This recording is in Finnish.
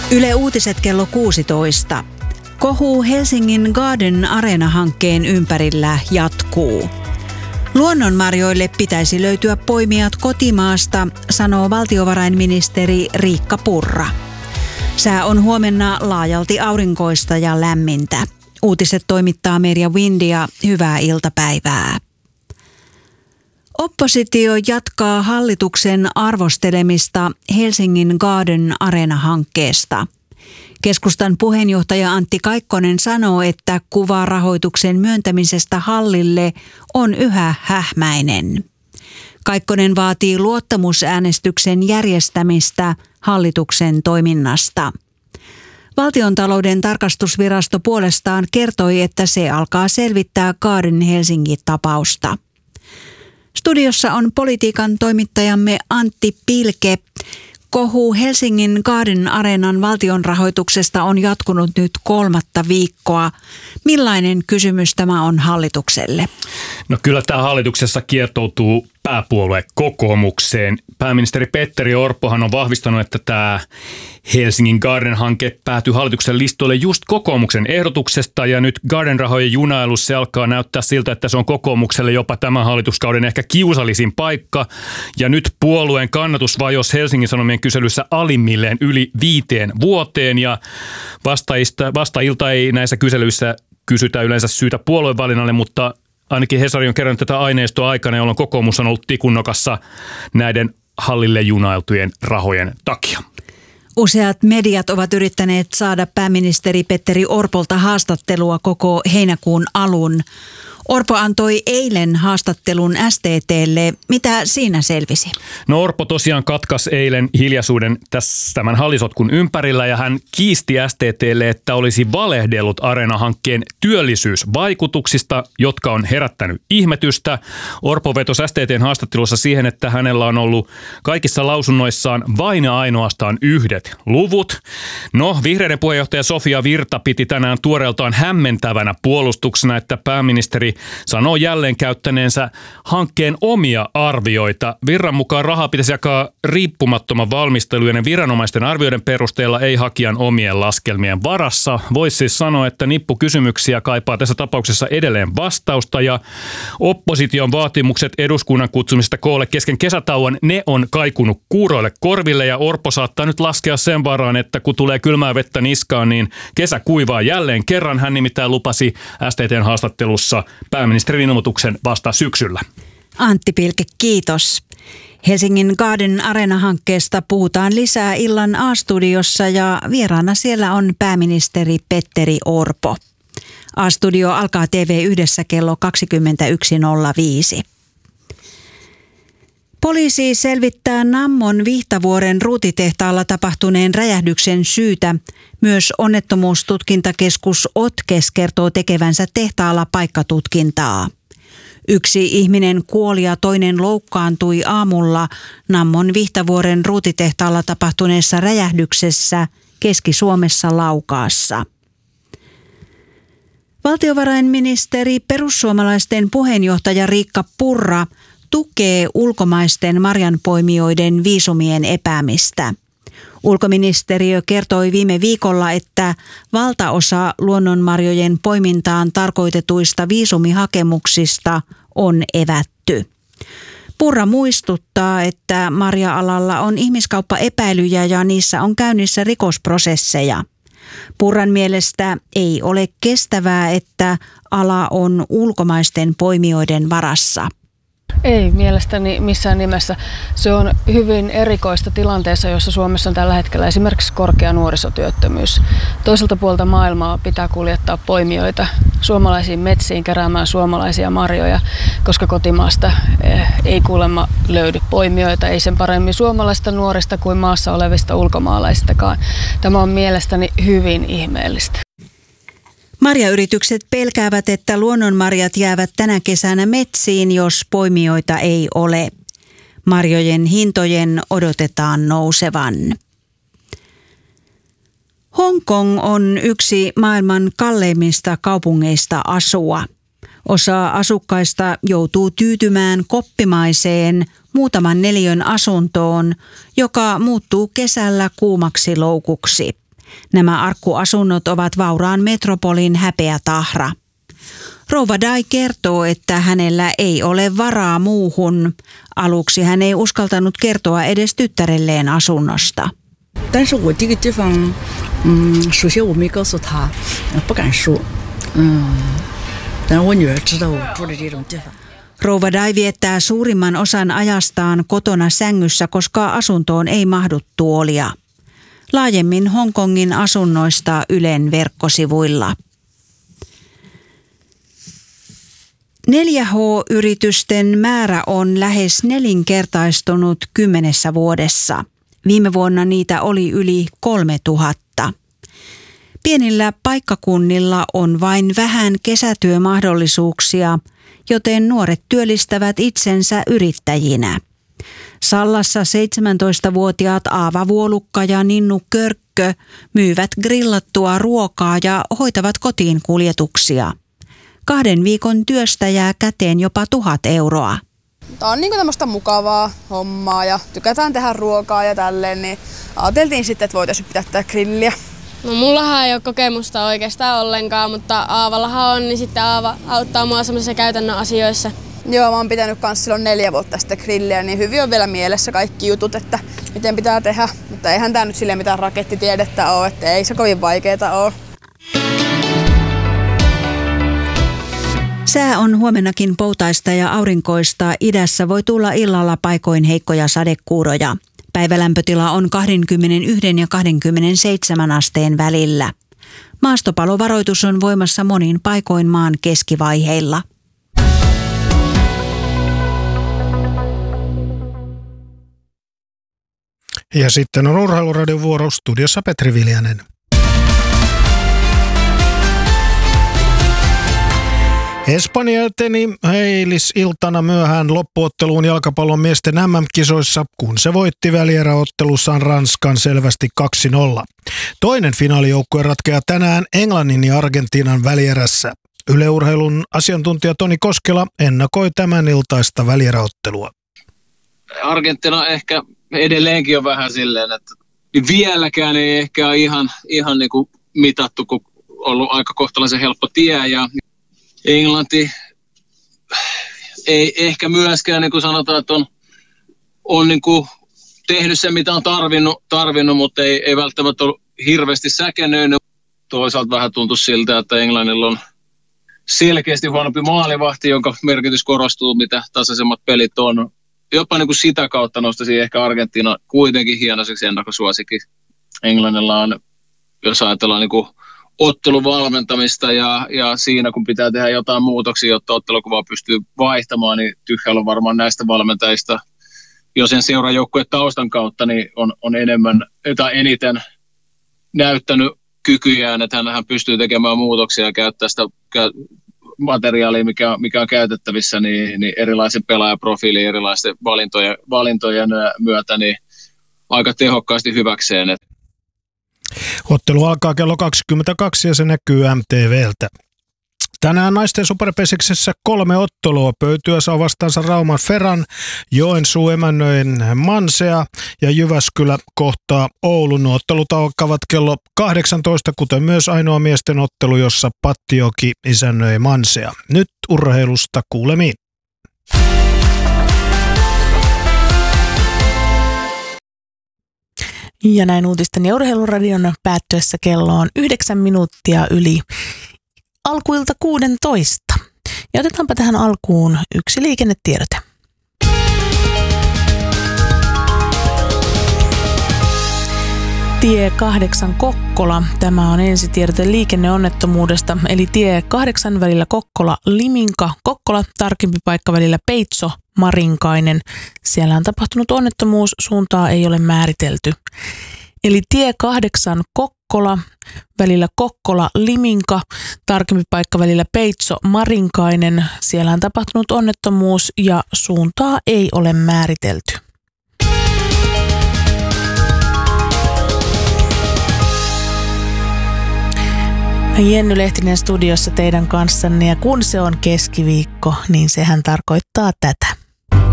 Yle Uutiset kello 16. Kohu Helsingin Garden Arena-hankkeen ympärillä jatkuu. Luonnonmarjoille pitäisi löytyä poimijat kotimaasta, sanoo valtiovarainministeri Riikka Purra. Sää on huomenna laajalti aurinkoista ja lämmintä. Uutiset toimittaa Merja Windia. Hyvää iltapäivää. Oppositio jatkaa hallituksen arvostelemista Helsingin Garden Arena-hankkeesta. Keskustan puheenjohtaja Antti Kaikkonen sanoo, että kuva rahoituksen myöntämisestä hallille on yhä hähmäinen. Kaikkonen vaatii luottamusäänestyksen järjestämistä hallituksen toiminnasta. Valtiontalouden tarkastusvirasto puolestaan kertoi, että se alkaa selvittää Garden Helsinki-tapausta. Studiossa on politiikan toimittajamme Antti Pilke. Kohu Helsingin Garden Arenan valtionrahoituksesta on jatkunut nyt 3. viikkoa. Millainen kysymys tämä on hallitukselle? No kyllä tämä hallituksessa kiehtoutuu pääpuolue kokoomukseen. Pääministeri Petteri Orpohan on vahvistanut, että tämä Helsingin Garden-hanke päätyi hallituksen listoille just kokoomuksen ehdotuksesta, ja nyt Garden-rahojen junailussa se alkaa näyttää siltä, että se on kokoomukselle jopa tämän hallituskauden ehkä kiusallisin paikka. Ja nyt puolueen kannatus vajosi Helsingin Sanomien kyselyssä alimmilleen yli 5 vuoteen, ja vastailta ei näissä kyselyissä kysytä yleensä syytä puolueen valinnalle, mutta ainakin Hesari on kerännyt tätä aineistoa aikana, jolloin kokoomus on ollut tikunnokassa näiden hallille junailtujen rahojen takia. Useat mediat ovat yrittäneet saada pääministeri Petteri Orpolta haastattelua koko heinäkuun alun. Orpo antoi eilen haastattelun STT:lle. Mitä siinä selvisi? No Orpo tosiaan katkaisi eilen hiljaisuuden tämän hallisotkun ympärillä, ja hän kiisti STT:lle, että olisi valehdellut Areena-hankkeen työllisyysvaikutuksista, jotka on herättänyt ihmetystä. Orpo vetosi STT:n haastattelussa siihen, että hänellä on ollut kaikissa lausunnoissaan vain ja ainoastaan yhdet luvut. No, vihreiden puheenjohtaja Sofia Virta piti tänään tuoreeltaan hämmentävänä puolustuksena, että pääministeri sanoo jälleen käyttäneensä hankkeen omia arvioita. Virran mukaan rahaa pitäisi jakaa riippumattoman valmistelujen ja viranomaisten arvioiden perusteella, ei hakijan omien laskelmien varassa. Voisi siis sanoa, että nippukysymyksiä kaipaa tässä tapauksessa edelleen vastausta, ja opposition vaatimukset eduskunnan kutsumisesta koolle kesken kesätauon, ne on kaikunut kuuroille korville, ja Orpo saattaa nyt laskea sen varaan, että kun tulee kylmää vettä niskaan, niin kesä kuivaa jälleen kerran. Hän nimittäin lupasi STT:n haastattelussa pääministerin ilmoituksen vasta syksyllä. Antti Pilke, kiitos. Helsingin Garden Arena-hankkeesta puhutaan lisää illan A-studiossa, ja vieraana siellä on pääministeri Petteri Orpo. A-studio alkaa TV1 kello 21.05. Poliisi selvittää Nammon Vihtavuoren ruutitehtaalla tapahtuneen räjähdyksen syytä. Myös onnettomuustutkintakeskus OTKES kertoo tekevänsä tehtaalla paikkatutkintaa. 1 ihminen kuoli ja toinen loukkaantui aamulla Nammon Vihtavuoren ruutitehtaalla tapahtuneessa räjähdyksessä Keski-Suomessa Laukaassa. Valtiovarainministeri perussuomalaisten puheenjohtaja Riikka Purra tukee ulkomaisten marjanpoimijoiden viisumien epäämistä. Ulkoministeriö kertoi viime viikolla, että valtaosa luonnonmarjojen poimintaan tarkoitetuista viisumihakemuksista on evätty. Purra muistuttaa, että marja-alalla on ihmiskauppaepäilyjä ja niissä on käynnissä rikosprosesseja. Purran mielestä ei ole kestävää, että ala on ulkomaisten poimijoiden varassa. Ei mielestäni missään nimessä. Se on hyvin erikoista tilanteessa, jossa Suomessa on tällä hetkellä esimerkiksi korkea nuorisotyöttömyys. Toiselta puolta maailmaa pitää kuljettaa poimijoita suomalaisiin metsiin keräämään suomalaisia marjoja, koska kotimaasta ei kuulemma löydy poimijoita, ei sen paremmin suomalaisista nuorista kuin maassa olevista ulkomaalaisistakaan. Tämä on mielestäni hyvin ihmeellistä. Marjayritykset pelkäävät, että luonnonmarjat jäävät tänä kesänä metsiin, jos poimijoita ei ole. Marjojen hintojen odotetaan nousevan. Hongkong on yksi maailman kalleimmista kaupungeista asua. Osa asukkaista joutuu tyytymään koppimaiseen muutaman neliön asuntoon, joka muuttuu kesällä kuumaksi loukuksi. Nämä arkkuasunnot ovat vauraan metropolin häpeätahra. Rouva Dai kertoo, että hänellä ei ole varaa muuhun. Aluksi hän ei uskaltanut kertoa edes tyttärelleen asunnosta. 但是我这个地方首先我没告诉他不敢说但我女儿知道我住的这种地方 Rouva Dai viettää suurimman osan ajastaan kotona sängyssä, koska asuntoon ei mahdu tuolia. Laajemmin Hongkongin asunnoista Ylen verkkosivuilla. 4H-yritysten määrä on lähes nelinkertaistunut 10 vuodessa. Viime vuonna niitä oli yli 3000. Pienillä paikkakunnilla on vain vähän kesätyömahdollisuuksia, joten nuoret työllistävät itsensä yrittäjinä. Sallassa 17-vuotiaat Aava Vuolukka ja Ninnu Körkkö myyvät grillattua ruokaa ja hoitavat kotiin kuljetuksia. 2 viikon työstä jää käteen jopa 1,000 euroa. Tämä on tämmöistä mukavaa hommaa ja tykätään tehdä ruokaa ja tälleen, niin ajateltiin sitten, että voitaisiin pitää tätä grilliä. No mullahan ei ole kokemusta oikeastaan ollenkaan, mutta Aavallahan on, niin sitten Aava auttaa mua semmoisissa käytännön asioissa. Joo, mä oon pitänyt kanssa silloin 4 vuotta sitten grilliä, niin hyvin on vielä mielessä kaikki jutut, että miten pitää tehdä. Mutta eihän tää nyt silleen mitään rakettitiedettä ole, että ei se kovin vaikeeta ole. Sää on huomennakin poutaista ja aurinkoista. Idässä voi tulla illalla paikoin heikkoja sadekuuroja. Päivälämpötila on 21 ja 27 asteen välillä. Maastopalovaroitus on voimassa monin paikoin maan keskivaiheilla. Ja sitten on Urheiluradion vuoro, studiossa Petri Viljanen. Espanja eteni eilisiltana myöhään loppuotteluun jalkapallon miesten MM-kisoissa, kun se voitti välieräottelussaan Ranskan selvästi 2-0. Toinen finaalijoukkue ratkeaa tänään Englannin ja Argentiinan välierässä. Yle Urheilun asiantuntija Toni Koskela ennakoi tämän iltaista välieräottelua. Argentiina ehkä edelleenkin on vähän silleen, että vieläkään ei ehkä ole ihan niin kuin mitattu, kun on ollut aika kohtalaisen helppo tie ja Englanti ei ehkä myöskään, niin kuin sanotaan, että on niin kuin tehnyt se, mitä on tarvinnut, mutta ei välttämättä ollut hirveästi säkenöinyt. Toisaalta vähän tuntui siltä, että Englannilla on selkeästi huonompi maalivahti, jonka merkitys korostuu, mitä tasaisemmat pelit on. Jopa niin kuin sitä kautta nostaisin ehkä Argentiina kuitenkin hienoiseksi ennakkosuosikin. Englannilla on, jos ajatellaan niin kuin ottelun valmentamista ja siinä kun pitää tehdä jotain muutoksia, jotta ottelukuvaa pystyy vaihtamaan, niin Tuchel on varmaan näistä valmentajista, jos sen seuraajoukkueen taustan kautta, niin on eniten näyttänyt kykyjään, että hän pystyy tekemään muutoksia ja käyttää sitä materiaalia, mikä on käytettävissä, niin erilaisen pelaajaprofiilin, erilaisten valintojen myötä, niin aika tehokkaasti hyväkseen. Ottelu alkaa kello 22 ja se näkyy MTVltä. Tänään naisten superpesiksessä 3 ottelua. Pöytyä saa vastaansa Rauman Ferran, Joensuu emännöin Mansea ja Jyväskylä kohtaa Oulun. Ottelut alkavat kello 18, kuten myös ainoa miesten ottelu, jossa Pattioki isännöi Mansea. Nyt urheilusta kuulemiin. Ja näin uutisten ja urheiluradion päättyessä kello on 9 minuuttia yli alkuilta 16. Ja otetaanpa tähän alkuun yksi liikennetiedote. Tie 8 Kokkola. Tämä on ensitiedote liikenneonnettomuudesta, eli tie 8 välillä Kokkola-Liminka. Kokkola, tarkempi paikka välillä Peitso-Marinkainen. Siellä on tapahtunut onnettomuus, suuntaa ei ole määritelty. Eli tie 8 Kokkola, välillä Kokkola-Liminka, tarkempi paikka välillä Peitso-Marinkainen. Siellä on tapahtunut onnettomuus ja suuntaa ei ole määritelty. Jenny Lehtinen studiossa teidän kanssanne, ja kun se on keskiviikko, niin sehän tarkoittaa tätä.